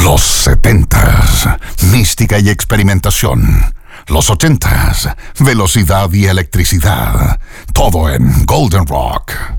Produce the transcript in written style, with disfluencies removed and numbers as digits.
Los 70s, mística y experimentación. Los 80s, velocidad y electricidad. Todo en Golden Rock.